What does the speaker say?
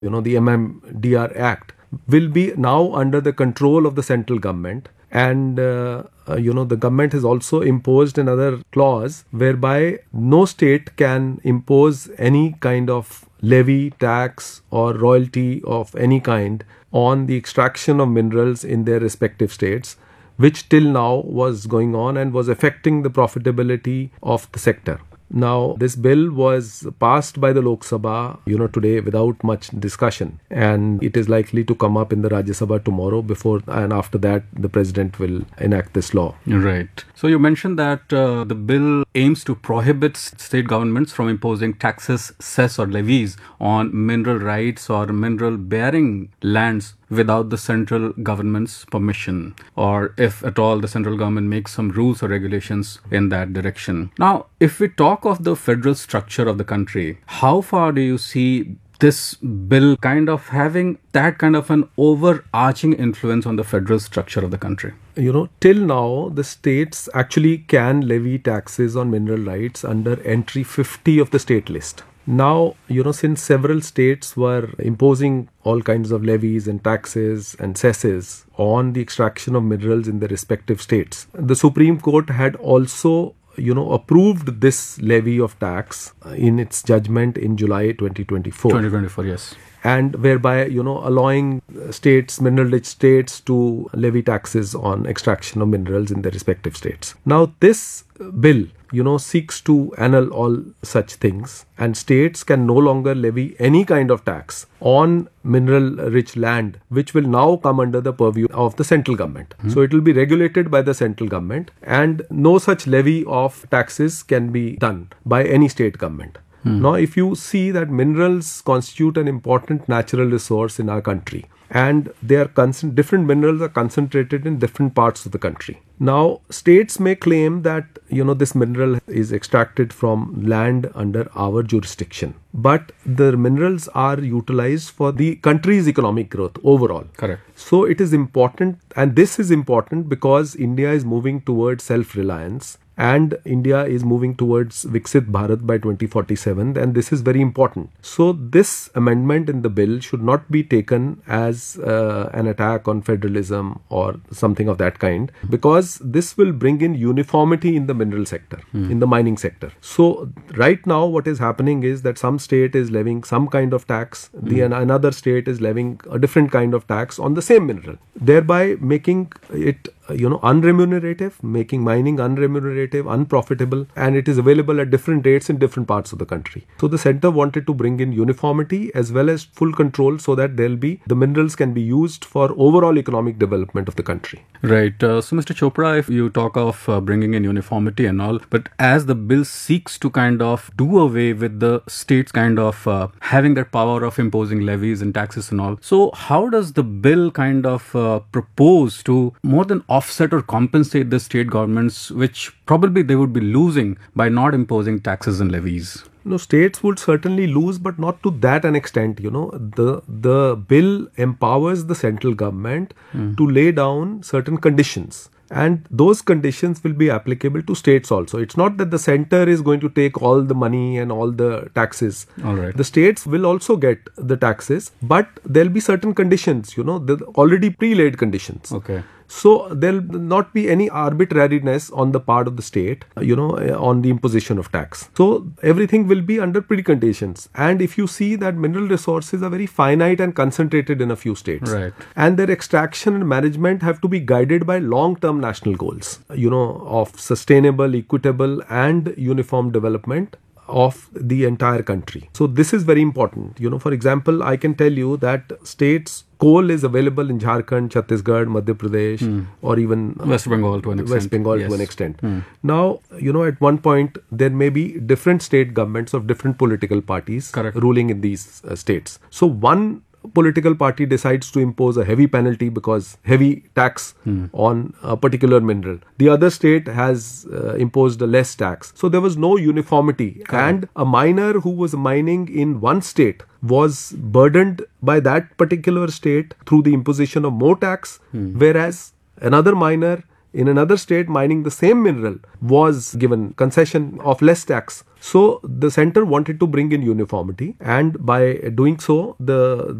the MMDR Act, will be now under the control of the central government. And, the government has also imposed another clause whereby no state can impose any kind of levy, tax, or royalty of any kind on the extraction of minerals in their respective states, which till now was going on and was affecting the profitability of the sector. Now, this bill was passed by the Lok Sabha, today without much discussion, and it is likely to come up in the Rajya Sabha tomorrow and after that the President will enact this law. Right. So you mentioned that the bill aims to prohibit state governments from imposing taxes, cess or levies on mineral rights or mineral bearing lands without the central government's permission, or if at all the central government makes some rules or regulations in that direction. Now, if we talk of the federal structure of the country, how far do you see this bill kind of having that kind of an overarching influence on the federal structure of the country? Till now, the states actually can levy taxes on mineral rights under entry 50 of the state list. Now, since several states were imposing all kinds of levies and taxes and cesses on the extraction of minerals in their respective states, the Supreme Court had also approved this levy of tax in its judgment in July 2024. 2024, yes. And whereby, allowing mineral-rich states to levy taxes on extraction of minerals in their respective states. Now, this bill, seeks to annul all such things, and states can no longer levy any kind of tax on mineral-rich land, which will now come under the purview of the central government. So it will be regulated by the central government, and no such levy of taxes can be done by any state government. Now, if you see that minerals constitute an important natural resource in our country, and they are different minerals are concentrated in different parts of the country. Now, states may claim that, this mineral is extracted from land under our jurisdiction, but the minerals are utilized for the country's economic growth overall. Correct. So it is important, and this is important because India is moving towards self-reliance. And India is moving towards Viksit Bharat by 2047, and this is very important. So this amendment in the bill should not be taken as an attack on federalism or something of that kind, because this will bring in uniformity in the mineral sector, in the mining sector. So right now what is happening is that some state is levying some kind of tax, another state is levying a different kind of tax on the same mineral, thereby making it unremunerative, making mining unremunerative, unprofitable, and it is available at different rates in different parts of the country. So the center wanted to bring in uniformity as well as full control so that the minerals can be used for overall economic development of the country. Right. So Mr. Chopra, if you talk of bringing in uniformity and all, but as the bill seeks to kind of do away with the states kind of having that power of imposing levies and taxes and all, so how does the bill kind of propose to more than offset or compensate the state governments, which probably they would be losing by not imposing taxes and levies? No, states would certainly lose, but not to that an extent. The bill empowers the central government to lay down certain conditions. And those conditions will be applicable to states also. It's not that the center is going to take all the money and all the taxes. All right. The states will also get the taxes, but there'll be certain conditions, the already pre-laid conditions. Okay. So there'll not be any arbitrariness on the part of the state, on the imposition of tax. So everything will be under preconditions. And if you see that mineral resources are very finite and concentrated in a few states, right, and their extraction and management have to be guided by long-term national goals, of sustainable, equitable, and uniform development of the entire country. So this is very important. For example, I can tell you that states coal is available in Jharkhand, Chhattisgarh, Madhya Pradesh, or even West Bengal to an extent. Now, at one point, there may be different state governments of different political parties ruling in these states. So one political party decides to impose a heavy penalty because heavy tax on a particular mineral. The other state has imposed a less tax. So there was no uniformity. And a miner who was mining in one state was burdened by that particular state through the imposition of more tax, whereas another miner in another state mining the same mineral was given concession of less tax. So the center wanted to bring in uniformity, and by doing so, the